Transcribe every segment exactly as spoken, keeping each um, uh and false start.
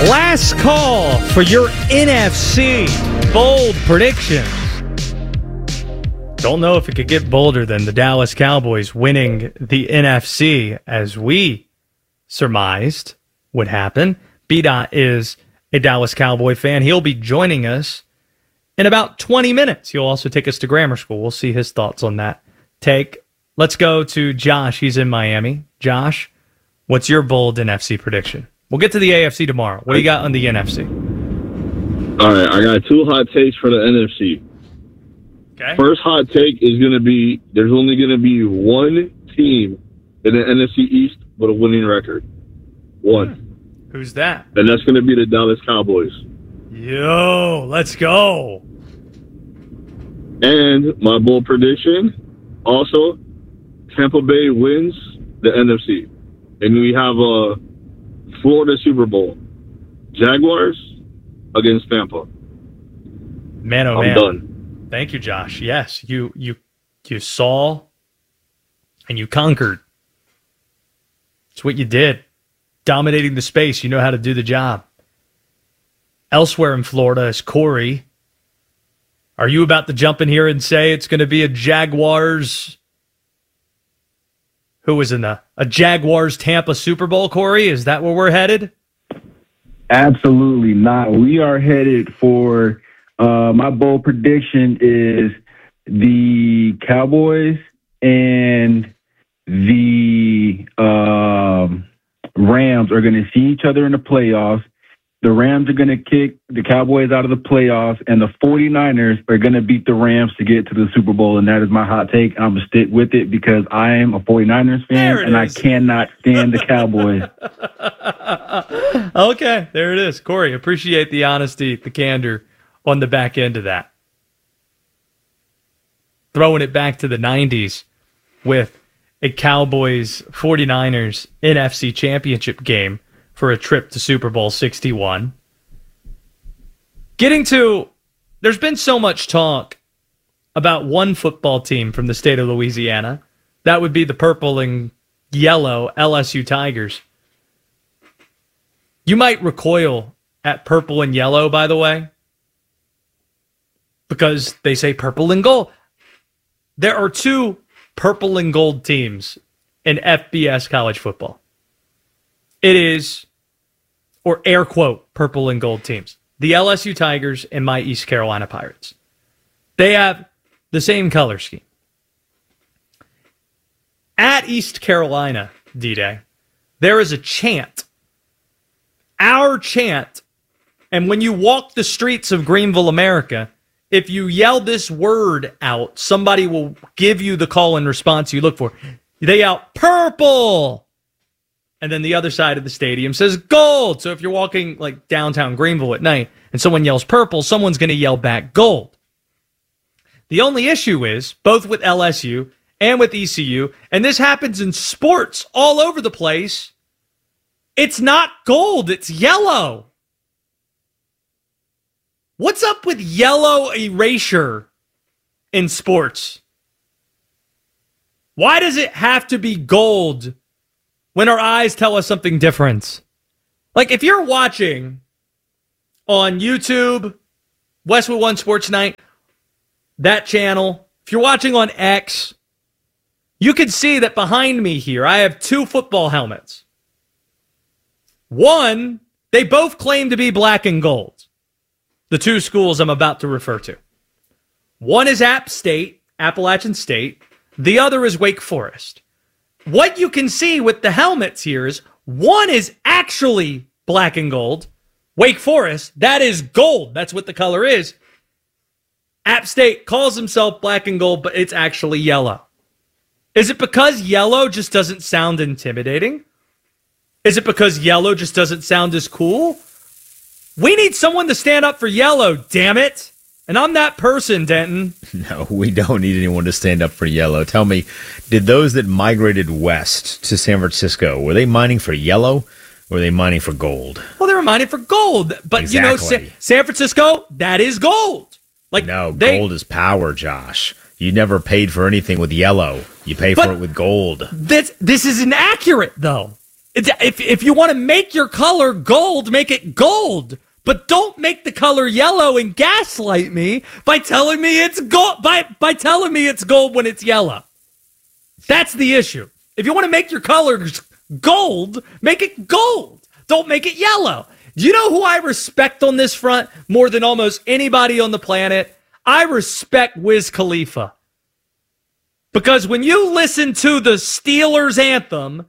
Last call for your N F C bold predictions. Don't know if it could get bolder than the Dallas Cowboys winning the N F C as we surmised would happen. B-Dot is a Dallas Cowboy fan. He'll be joining us in about twenty minutes. He'll also take us to grammar school. We'll see his thoughts on that take. Let's go to Josh. He's in Miami. Josh, what's your bold N F C prediction? We'll get to the A F C tomorrow. What do you got on the N F C? All right, I got two hot takes for the N F C. Okay. First hot take is going to be there's only going to be one team in the N F C East with a winning record. One. Hmm. Who's that? And that's going to be the Dallas Cowboys. Yo, let's go. And my bold prediction, also, Tampa Bay wins the N F C. And we have a Florida Super Bowl. Jaguars against Tampa. Man, oh I'm man. done. Thank you, Josh. Yes, you you you saw and you conquered. It's what you did. Dominating the space. You know how to do the job. Elsewhere in Florida is Corey. Are you about to jump in here and say it's going to be a Jaguars? Who was in the a Jaguars Tampa Super Bowl, Corey? Is that where we're headed? Absolutely not. We are headed for, uh, my bold prediction is the Cowboys and the um, Rams are going to see each other in the playoffs. The Rams are going to kick the Cowboys out of the playoffs, and the 49ers are going to beat the Rams to get to the Super Bowl, and that is my hot take. I'm going to stick with it because I am a 49ers fan, and is. I cannot stand the Cowboys. Okay, there it is. Corey, appreciate the honesty, the candor on the back end of that. Throwing it back to the nineties with a Cowboys 49ers N F C championship game for a trip to Super Bowl sixty-one. Getting to, there's been so much talk about one football team from the state of Louisiana. That would be the purple and yellow L S U Tigers. You might recoil at purple and yellow, by the way, because they say purple and gold. There are two purple and gold teams in F B S college football. It is, or air quote, purple and gold teams. The L S U Tigers and my East Carolina Pirates. They have the same color scheme. At East Carolina, D-Day, there is a chant. Our chant. And when you walk the streets of Greenville, America, if you yell this word out, somebody will give you the call and response you look for. They yell, purple! And then the other side of the stadium says gold. So if you're walking like downtown Greenville at night and someone yells purple, someone's going to yell back gold. The only issue is, both with L S U and with E C U, and this happens in sports all over the place, it's not gold, it's yellow. What's up with yellow erasure in sports? Why does it have to be gold when our eyes tell us something different? Like, if you're watching on YouTube, Westwood One Sports Night, that channel, if you're watching on X, you can see that behind me here, I have two football helmets. One, they both claim to be black and gold. The two schools I'm about to refer to. One is App State, Appalachian State. The other is Wake Forest. What you can see with the helmets here is one is actually black and gold. Wake Forest, that is gold. That's what the color is. App State calls himself black and gold, but it's actually yellow. Is it because yellow just doesn't sound intimidating? Is it because yellow just doesn't sound as cool? We need someone to stand up for yellow, damn it. And I'm that person, Denton. No, we don't need anyone to stand up for yellow. Tell me, did those that migrated west to San Francisco, were they mining for yellow or were they mining for gold? Well, they were mining for gold. But, exactly. you know, Sa- San Francisco, that is gold. Like No, they, gold is power, Josh. You never paid for anything with yellow. You pay for it with gold. This, this is inaccurate, though. It's, if, if you want to make your color gold, make it gold. But don't make the color yellow and gaslight me by telling me it's gold, by, by telling me it's gold when it's yellow. That's the issue. If you want to make your colors gold, make it gold. Don't make it yellow. Do you know who I respect on this front more than almost anybody on the planet? I respect Wiz Khalifa. Because when you listen to the Steelers anthem,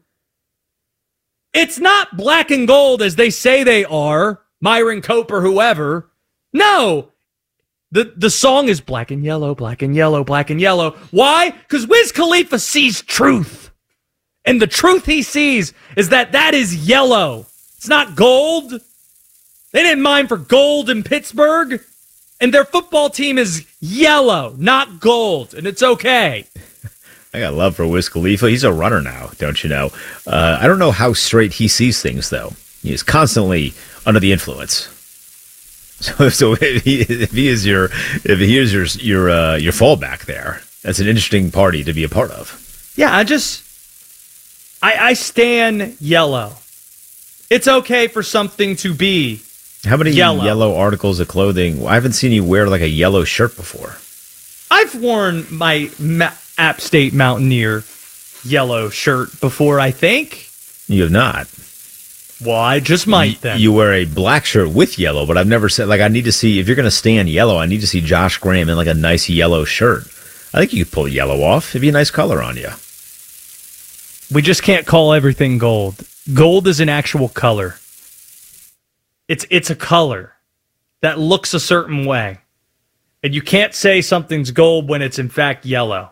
it's not black and gold as they say they are, Myron Cope or whoever. No. The, the song is black and yellow, black and yellow, black and yellow. Why? Because Wiz Khalifa sees truth. And the truth he sees is that that is yellow. It's not gold. They didn't mine for gold in Pittsburgh. And their football team is yellow, not gold. And it's okay. I got love for Wiz Khalifa. He's a runner now, don't you know? Uh, I don't know how straight he sees things, though. He is constantly under the influence. So, so if he, if he is your if he is your your uh, your fallback there, that's an interesting party to be a part of. Yeah, I just I, I stand yellow. It's okay for something to be How many yellow. yellow articles of clothing? I haven't seen you wear like a yellow shirt before. I've worn my Ma- App State Mountaineer yellow shirt before, I think. You have not. Well, I just might then. You wear a black shirt with yellow, but I've never said, like, I need to see, if you're going to stand yellow, I need to see Josh Graham in like a nice yellow shirt. I think you could pull yellow off. It'd be a nice color on you. We just can't call everything gold. Gold is an actual color. It's it's a color that looks a certain way. And you can't say something's gold when it's in fact yellow.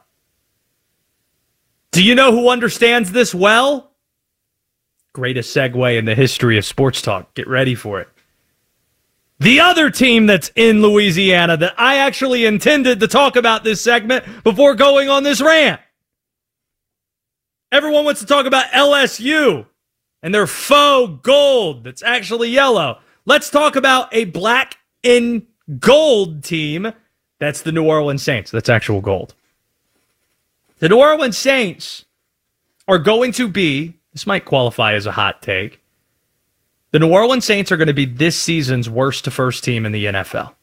Do you know who understands this well? Greatest segue in the history of sports talk. Get ready for it. The other team that's in Louisiana that I actually intended to talk about this segment before going on this rant. Everyone wants to talk about L S U and their faux gold that's actually yellow. Let's talk about a black and gold team. That's the New Orleans Saints. That's actual gold. The New Orleans Saints are going to be, this might qualify as a hot take, the New Orleans Saints are going to be this season's worst to first team in the N F L.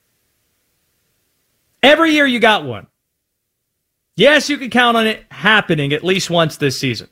Every year you got one. Yes, you can count on it happening at least once this season.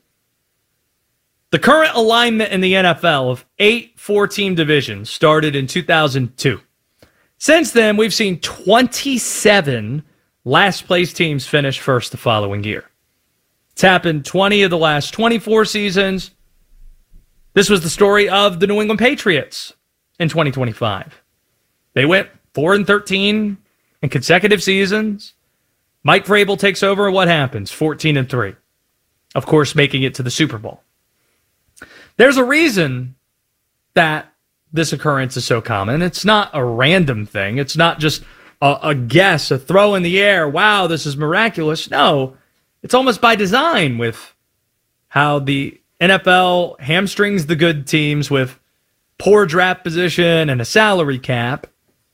The current alignment in the N F L of eight four-team divisions started in two thousand two. Since then, we've seen twenty-seven last-place teams finish first the following year. It's happened twenty of the last twenty-four seasons. This was the story of the New England Patriots in twenty twenty-five. They went four and thirteen in consecutive seasons. Mike Vrabel takes over, and what happens? fourteen and three. Of course, making it to the Super Bowl. There's a reason that this occurrence is so common. It's not a random thing. It's not just a, a guess, a throw in the air. Wow, this is miraculous. No, it's almost by design with how the N F L hamstrings the good teams with poor draft position and a salary cap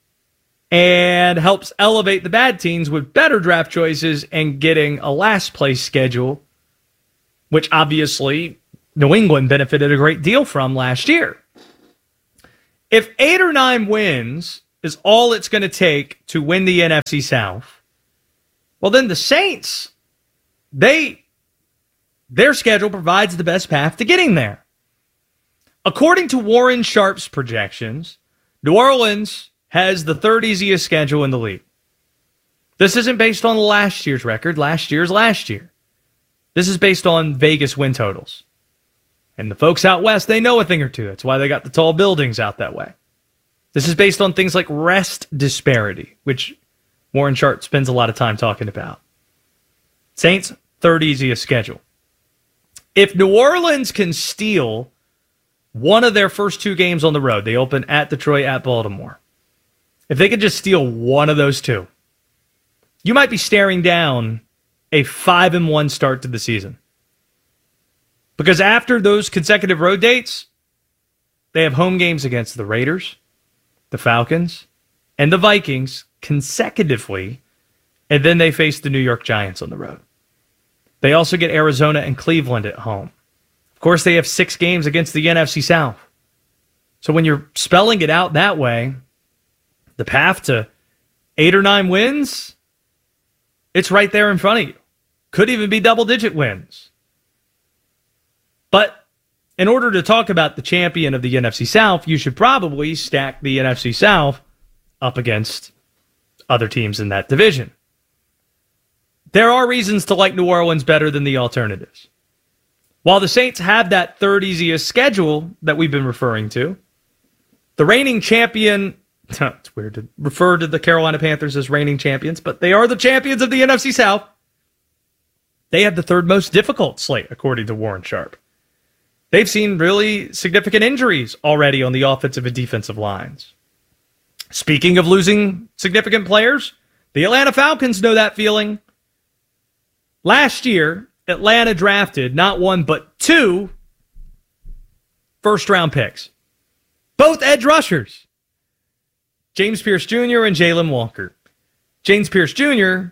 and helps elevate the bad teams with better draft choices and getting a last place schedule, which obviously New England benefited a great deal from last year. If eight or nine wins is all it's going to take to win the N F C South, well, then the Saints, they their schedule provides the best path to getting there. According to Warren Sharp's projections, New Orleans has the third easiest schedule in the league. This isn't based on last year's record. Last year's last year. This is based on Vegas win totals. And the folks out west, they know a thing or two. That's why they got the tall buildings out that way. This is based on things like rest disparity, which Warren Sharp spends a lot of time talking about. Saints, third easiest schedule. If New Orleans can steal one of their first two games on the road, they open at Detroit, at Baltimore. If they could just steal one of those two, you might be staring down a five and one start to the season. Because after those consecutive road dates, they have home games against the Raiders, the Falcons, and the Vikings consecutively, and then they face the New York Giants on the road. They also get Arizona and Cleveland at home, Of course, they have six games against the N F C South. So when you're spelling it out that way, the path to eight or nine wins, it's right there in front of you. Could even be double-digit wins. But in order to talk about the champion of the N F C South, you should probably stack the N F C South up against other teams in that division. There are reasons to like New Orleans better than the alternatives. While the Saints have that third easiest schedule that we've been referring to, the reigning champion, it's weird to refer to the Carolina Panthers as reigning champions, but they are the champions of the N F C South. They have the third most difficult slate, according to Warren Sharp. They've seen really significant injuries already on the offensive and defensive lines. Speaking of losing significant players, the Atlanta Falcons know that feeling. Last year, Atlanta drafted not one but two first-round picks. Both edge rushers. James Pierce Junior and Jalen Walker. James Pierce Junior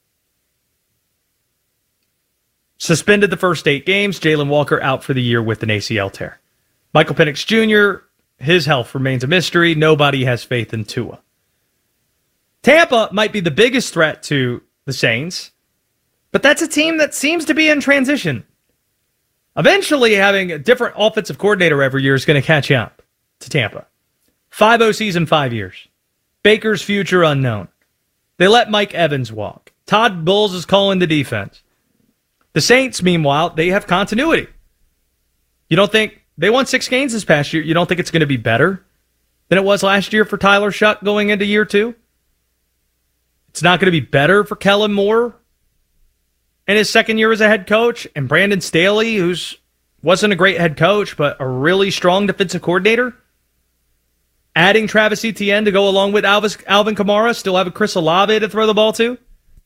suspended the first eight games. Jalen Walker out for the year with an A C L tear. Michael Penix Junior, his health remains a mystery. Nobody has faith in Tua. Tampa might be the biggest threat to the Saints, but that's a team that seems to be in transition. Eventually, having a different offensive coordinator every year is going to catch up to Tampa. Five O Cs in five years. Baker's future unknown. They let Mike Evans walk. Todd Bowles is calling the defense. The Saints, meanwhile, they have continuity. You don't think they won six games this past year? You don't think it's going to be better than it was last year for Tyler Shuck going into year two? It's not going to be better for Kellen Moore in his second year as a head coach, and Brandon Staley, who's wasn't a great head coach, but a really strong defensive coordinator. Adding Travis Etienne to go along with Alvis, Alvin Kamara, still having Chris Olave to throw the ball to.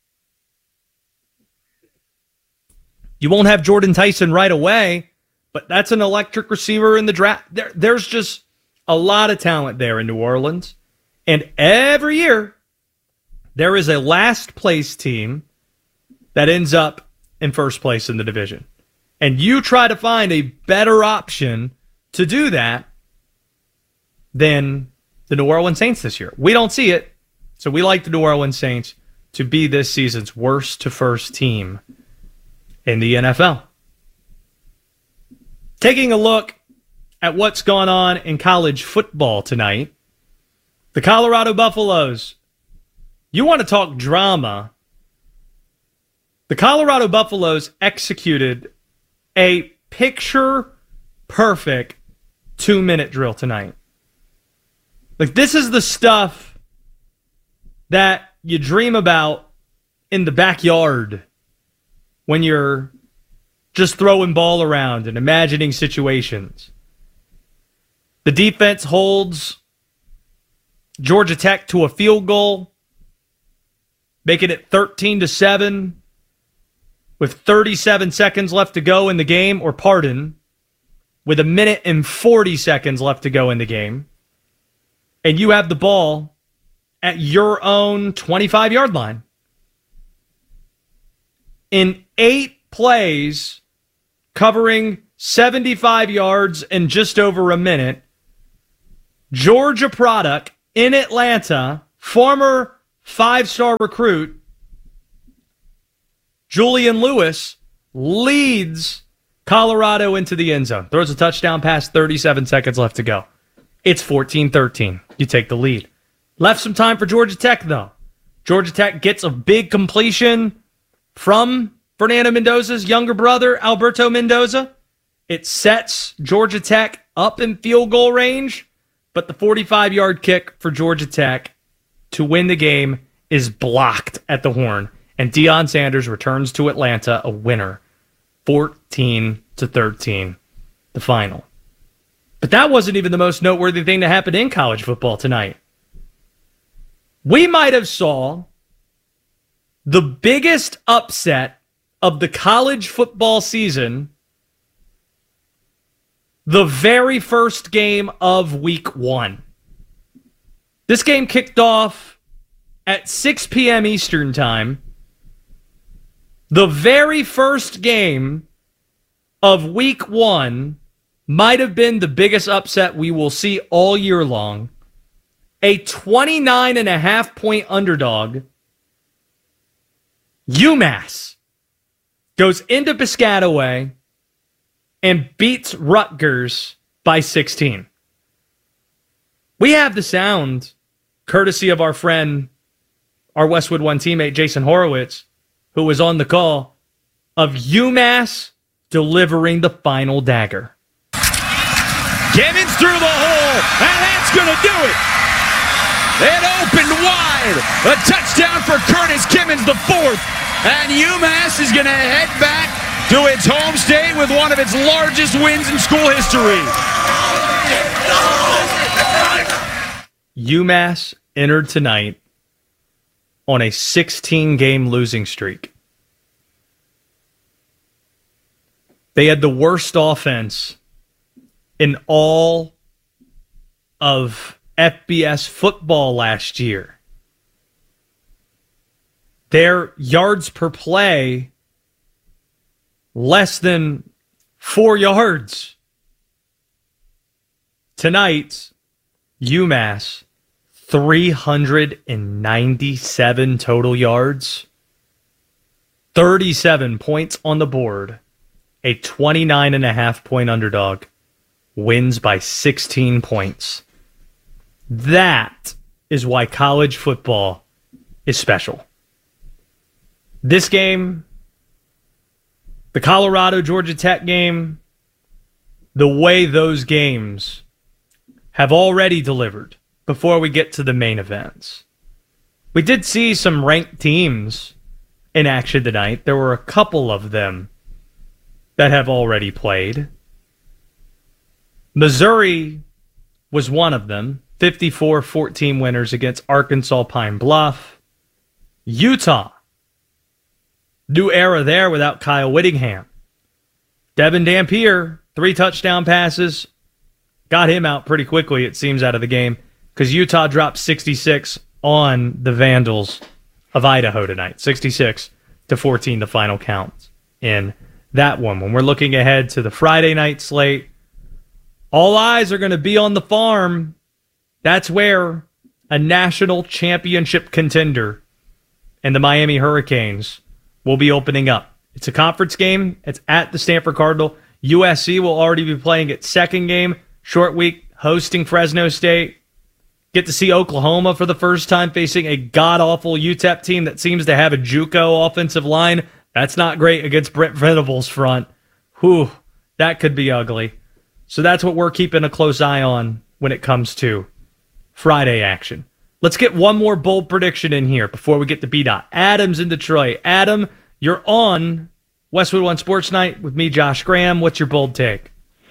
You won't have Jordan Tyson right away, but that's an electric receiver in the draft. There, there's just a lot of talent there in New Orleans. And every year, there is a last place team that ends up in first place in the division. And you try to find a better option to do that than the New Orleans Saints this year. We don't see it, so we like the New Orleans Saints to be this season's worst to first team in the N F L. Taking a look at what's gone on in college football tonight, the Colorado Buffaloes. You want to talk drama? The Colorado Buffaloes executed a picture-perfect two-minute drill tonight. Like, this is the stuff that you dream about in the backyard when you're just throwing ball around and imagining situations. The defense holds Georgia Tech to a field goal, making it thirteen to seven with thirty-seven seconds left to go in the game, or pardon, with a minute and forty seconds left to go in the game. And you have the ball at your own twenty-five-yard line. In eight plays, covering seventy-five yards in just over a minute, Georgia product in Atlanta, former five-star recruit, Julian Lewis, leads Colorado into the end zone. Throws a touchdown pass, thirty-seven seconds left to go. It's fourteen thirteen. You take the lead. Left some time for Georgia Tech, though. Georgia Tech gets a big completion from Fernando Mendoza's younger brother, Alberto Mendoza. It sets Georgia Tech up in field goal range, but the forty-five-yard kick for Georgia Tech to win the game is blocked at the horn, and Deion Sanders returns to Atlanta a winner, fourteen to thirteen, the final. But that wasn't even the most noteworthy thing to happen in college football tonight. We might have saw the biggest upset of the college football season the very first game of week one. This game kicked off at six p.m. Eastern time. The very first game of week one might have been the biggest upset we will see all year long. A twenty-nine and a half point underdog. UMass goes into Piscataway and beats Rutgers by sixteen. We have the sound, courtesy of our friend, our Westwood One teammate, Jason Horowitz, who was on the call, of UMass delivering the final dagger. Gibbons through the hole, and that's going to do it. It opened wide. A touchdown for Curtis Gibbons, the fourth. And UMass is going to head back to its home state with one of its largest wins in school history. UMass entered tonight on a sixteen-game losing streak. They had the worst offense in all of F B S football last year. Their yards per play, less than four yards. Tonight, UMass, three hundred ninety-seven total yards, thirty-seven points on the board, a twenty-nine and a half point underdog, wins by sixteen points. That is why college football is special. This game, the Colorado-Georgia Tech game, the way those games have already delivered before we get to the main events. We did see some ranked teams in action tonight. There were a couple of them that have already played. Missouri was one of them, fifty-four fourteen winners against Arkansas Pine Bluff. Utah, new era there without Kyle Whittingham. Devin Dampier, three touchdown passes, got him out pretty quickly, it seems, out of the game, because Utah dropped sixty-six on the Vandals of Idaho tonight. sixty-six to fourteen, the final count in that one. When we're looking ahead to the Friday night slate, all eyes are going to be on the farm. That's where a national championship contender and the Miami Hurricanes will be opening up. It's a conference game. It's at the Stanford Cardinal. U S C will already be playing its second game. Short week, hosting Fresno State. Get to see Oklahoma for the first time facing a god-awful U T E P team that seems to have a JUCO offensive line. That's not great against Brent Venables' front. Whew, that could be ugly. So that's what we're keeping a close eye on when it comes to Friday action. Let's get one more bold prediction in here before we get to B-Dot. Adam's in Detroit. Adam, you're on Westwood One Sports Night with me, Josh Graham. What's your bold take?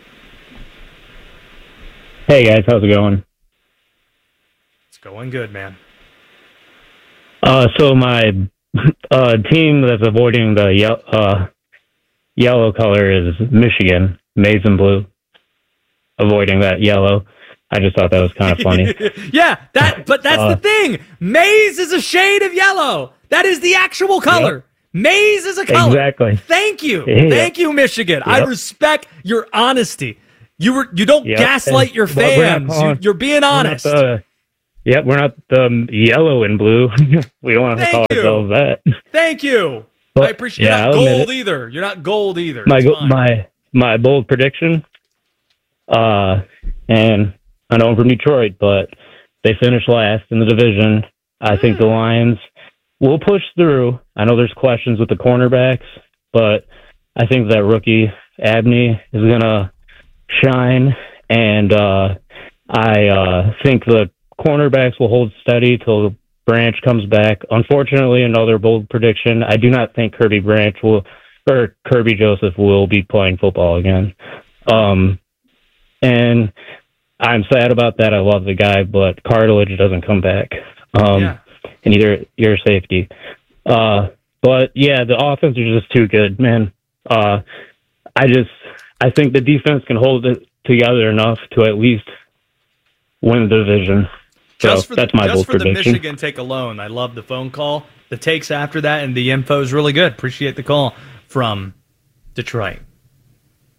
Hey, guys. How's it going? It's going good, man. Uh, so my uh, team that's avoiding the ye- uh, yellow color is Michigan, maize and blue. Avoiding that yellow. I just thought that was kind of funny. yeah, that. But that's uh, the thing. Maize is a shade of yellow. That is the actual color. Yep. Maize is a color. Exactly. Thank you. Yeah. Thank you, Michigan. Yep. I respect your honesty. You were. You don't yep. gaslight and, your fans. Well, you, you're being honest. We're the, yeah, we're not the um, yellow and blue. We don't want to call you. ourselves that. Thank you. But, I appreciate. Yeah, You're not I'll gold either. You're not gold either. My go- my my bold prediction. Uh, and I know I'm from Detroit, but they finished last in the division. I think the Lions will push through. I know there's questions with the cornerbacks, but I think that rookie Abney is going to shine, and uh, I uh, think the cornerbacks will hold steady till Branch comes back. Unfortunately, another bold prediction, I do not think Kirby Branch will, or Kirby Joseph will be playing football again. Um, and I'm sad about that. I love the guy, but cartilage doesn't come back. Um, yeah. And either your safety. Uh, but yeah, the offense is just too good, man. Uh, I just, I think the defense can hold it together enough to at least win the division. So just for that's the, my just bold for the prediction. Michigan take alone, I love the phone call, the takes after that, and the info is really good. Appreciate the call from Detroit.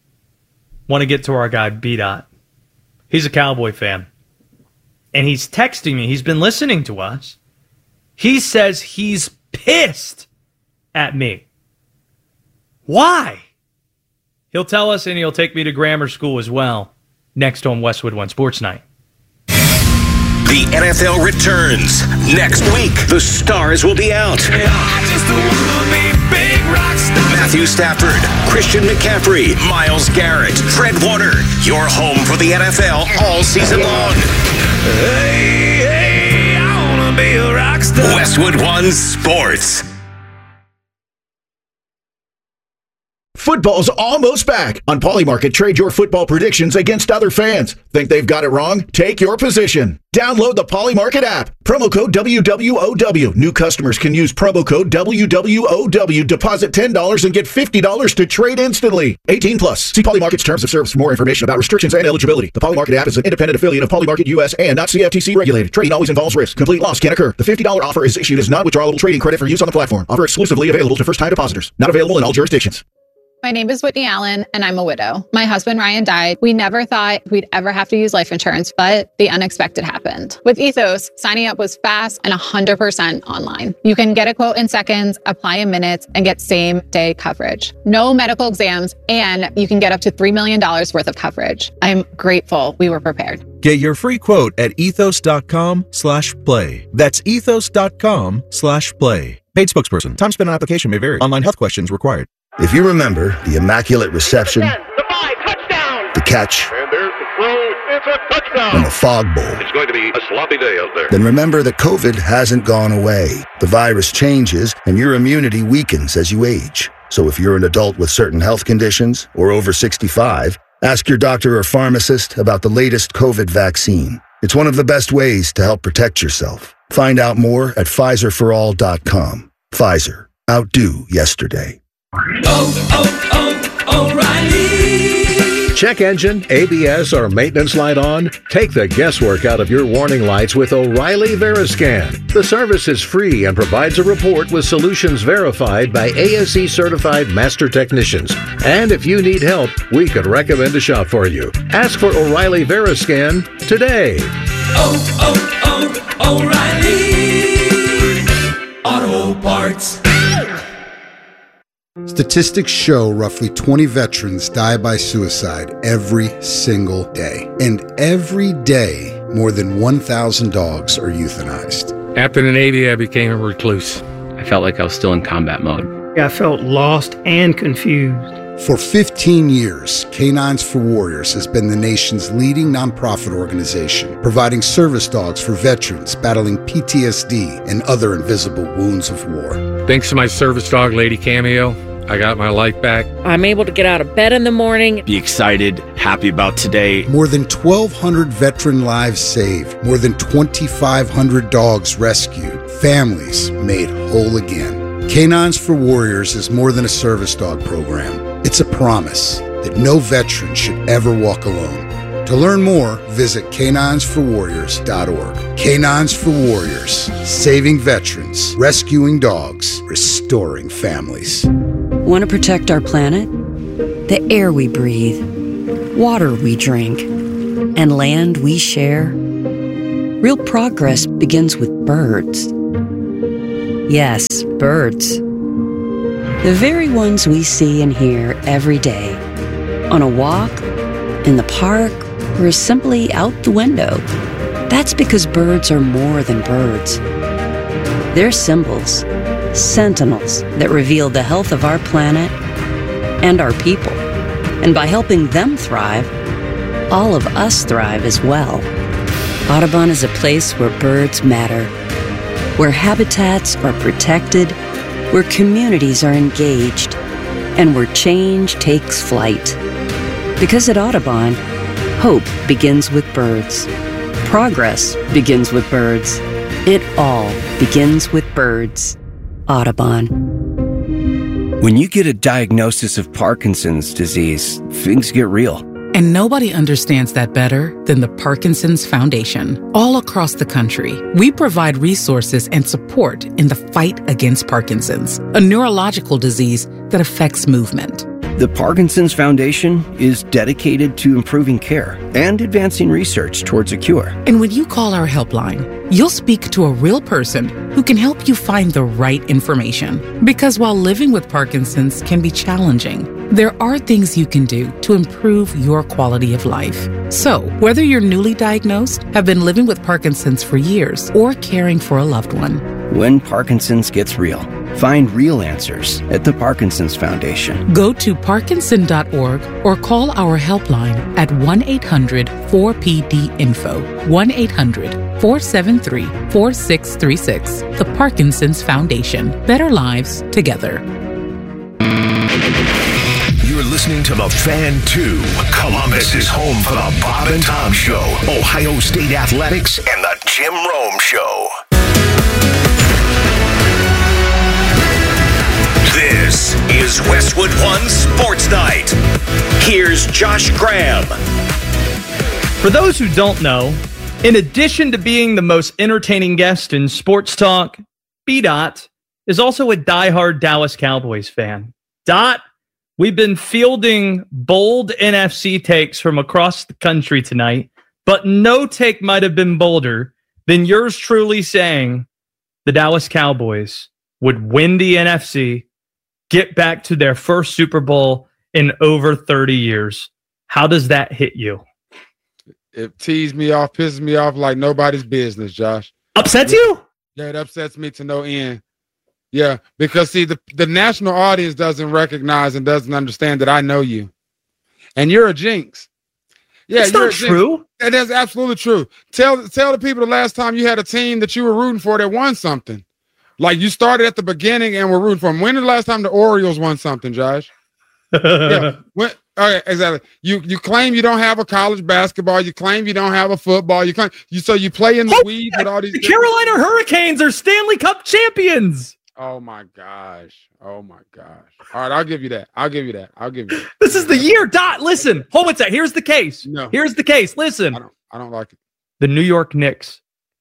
want to get to our guy, B-Dot. He's a Cowboy fan. And he's texting me. He's been listening to us. He says he's pissed at me. Why? He'll tell us, and he'll take me to grammar school as well next on Westwood One Sports Night. The N F L returns next week. The stars will be out. I just wanna be big rock star. Matthew Stafford, Christian McCaffrey, Myles Garrett, Fred Warner. Your home for the N F L all season long. Hey, hey, I wanna be a rock star. Westwood One Sports. Football's almost back. On Polymarket, trade your football predictions against other fans. Think they've got it wrong? Take your position. Download the Polymarket app. Promo code W W O W. New customers can use promo code W W O W. Deposit ten dollars and get fifty dollars to trade instantly. eighteen plus. See Polymarket's terms of service for more information about restrictions and eligibility. The Polymarket app is an independent affiliate of Polymarket U S and not C F T C regulated. Trading always involves risk. Complete loss can occur. The fifty dollars offer is issued as non-withdrawable trading credit for use on the platform. Offer exclusively available to first-time depositors. Not available in all jurisdictions. My name is Whitney Allen, and I'm a widow. My husband, Ryan, died. We never thought we'd ever have to use life insurance, but the unexpected happened. With Ethos, signing up was fast and one hundred percent online. You can get a quote in seconds, apply in minutes, and get same-day coverage. No medical exams, and you can get up to three million dollars worth of coverage. I'm grateful we were prepared. Get your free quote at ethos.com slash play. That's ethos.com slash play. Paid spokesperson. Time spent on application may vary. Online health questions required. If you remember the immaculate reception, the five, touchdown, the catch, and there's the throw, it's a touchdown, and the fog bowl, it's going to be a sloppy day out there. Then remember that COVID hasn't gone away. The virus changes, and your immunity weakens as you age. So if you're an adult with certain health conditions or over sixty-five, ask your doctor or pharmacist about the latest COVID vaccine. It's one of the best ways to help protect yourself. Find out more at Pfizer for all dot com. Pfizer. Outdo yesterday. Oh, oh, O'Reilly. Check engine, A B S, or maintenance light on? Take the guesswork out of your warning lights with O'Reilly Veriscan. The service is free and provides a report with solutions verified by A S E certified master technicians. And if you need help, we could recommend a shop for you. Ask for O'Reilly Veriscan today. Oh, oh, oh, O'Reilly Auto Parts. Statistics show roughly twenty veterans die by suicide every single day. And every day, more than one thousand dogs are euthanized. After the Navy, I became a recluse. I felt like I was still in combat mode. I felt lost and confused. For fifteen years, Canines for Warriors has been the nation's leading nonprofit organization, providing service dogs for veterans battling P T S D and other invisible wounds of war. Thanks to my service dog, Lady Cameo, I got my life back. I'm able to get out of bed in the morning. Be excited, happy about today. More than twelve hundred veteran lives saved. More than twenty-five hundred dogs rescued. Families made whole again. Canines for Warriors is more than a service dog program. It's a promise that no veteran should ever walk alone. To learn more, visit canines for warriors dot org. Canines for Warriors, saving veterans, rescuing dogs, restoring families. Want to protect our planet? The air we breathe, water we drink, and land we share? Real progress begins with birds. Yes, birds. The very ones we see and hear every day. On a walk, in the park, or simply out the window. That's because birds are more than birds. They're symbols, sentinels that reveal the health of our planet and our people. And by helping them thrive, all of us thrive as well. Audubon is a place where birds matter, where habitats are protected, where communities are engaged, and where change takes flight. Because at Audubon, hope begins with birds. Progress begins with birds. It all begins with birds. Audubon. When you get a diagnosis of Parkinson's disease, things get real. And nobody understands that better than the Parkinson's Foundation. All across the country, we provide resources and support in the fight against Parkinson's, a neurological disease that affects movement. The Parkinson's Foundation is dedicated to improving care and advancing research towards a cure. And when you call our helpline, you'll speak to a real person who can help you find the right information. Because while living with Parkinson's can be challenging, there are things you can do to improve your quality of life. So, whether you're newly diagnosed, have been living with Parkinson's for years, or caring for a loved one, when Parkinson's gets real, find real answers at the Parkinson's Foundation. Go to parkinson dot org or call our helpline at one eight hundred four P D info, one eight hundred four seven three four six three six. The Parkinson's Foundation. Better lives together. You're listening to The Fan two. Columbus is home for the Bob and Tom Show, Ohio State Athletics, and the Jim Rome Show. This is Westwood One Sports Night. Here's Josh Graham. For those who don't know, in addition to being the most entertaining guest in sports talk, B-Dot is also a diehard Dallas Cowboys fan. Dot, we've been fielding bold N F C takes from across the country tonight, but no take might have been bolder than yours truly saying the Dallas Cowboys would win the N F C, get back to their first Super Bowl in over thirty years. How does that hit you? It teased me off, pisses me off like nobody's business, Josh. Upsets you? Yeah, it upsets me to no end. Yeah, because see, the, the national audience doesn't recognize and doesn't understand that I know you. And you're a jinx. Yeah, it's you're not a jinx. true. And that's absolutely true. Tell tell the people the last time you had a team that you were rooting for that won something. Like you started at the beginning and were rooting for them. When the last time the Orioles won something, Josh? Yeah. When, okay, exactly. You you claim you don't have a college basketball. You claim you don't have a football. You claim you so you play in the Oh, weeds yeah. with all these. The Carolina Hurricanes are Stanley Cup champions. Oh my gosh. Oh my gosh. All right, I'll give you that. I'll give you that. I'll give you that. This is the year. Dot. Listen, hold on a sec. Here's the case. No. Here's the case. Listen. I don't I don't like it. The New York Knicks,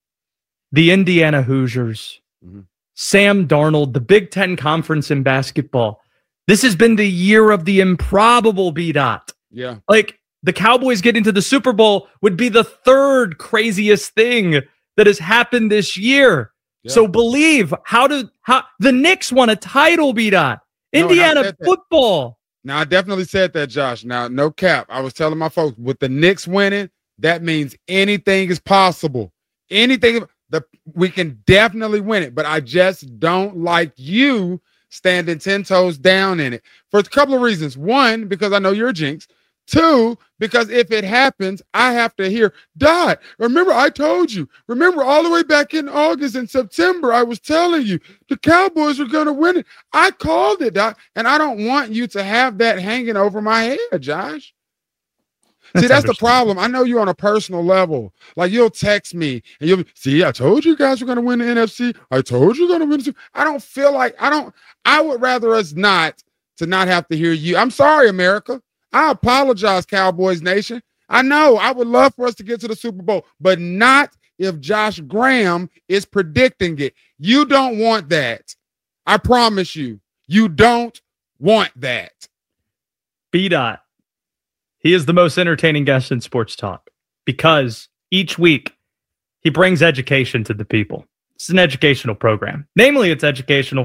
the Indiana Hoosiers, mm-hmm. Sam Darnold, the Big Ten Conference in basketball. This has been the year of the improbable, B-Dot. Yeah. Like, the Cowboys getting to the Super Bowl would be the third craziest thing that has happened this year. Yeah. So believe, how did how the Knicks won a title, B-Dot. No, Indiana football. Now, I definitely said that, Josh. Now, no cap. I was telling my folks, with the Knicks winning, that means anything is possible. Anything, the we can definitely win it. But I just don't like you standing ten toes down in it for a couple of reasons. One, because I know you're a jinx. Two, because if it happens, I have to hear, Dot, remember I told you. Remember all the way back in August and September, I was telling you the Cowboys were going to win it. I called it, Dot, and I don't want you to have that hanging over my head, Josh. See, that's the problem. I know you on a personal level. Like, you'll text me and you'll see, I told you guys were going to win the N F C. I told you going to win the Super. I don't feel like I don't. I would rather us not to not have to hear you. I'm sorry, America. I apologize, Cowboys Nation. I know I would love for us to get to the Super Bowl, but not if Josh Graham is predicting it. You don't want that. I promise you, you don't want that. B-Dot. He is the most entertaining guest in sports talk because each week he brings education to the people. It's an educational program. Namely, it's educational